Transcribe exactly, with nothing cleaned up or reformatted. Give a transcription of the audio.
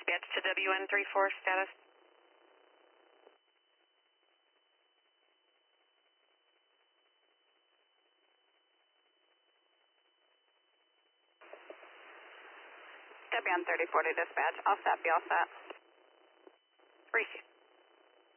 Dispatch to W N three four status. W N thirty forty dispatch, all set, be all set.